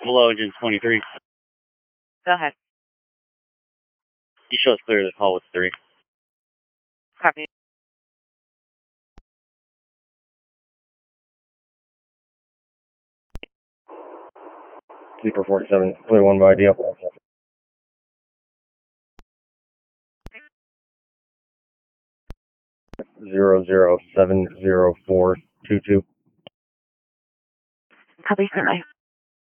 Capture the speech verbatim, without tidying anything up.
Below engine twenty-three. Go ahead. You show us clear to the call with three. Copy. Sleeper forty-seven, clear one by idea. Zero zero seven zero four two two. Copy. Good night.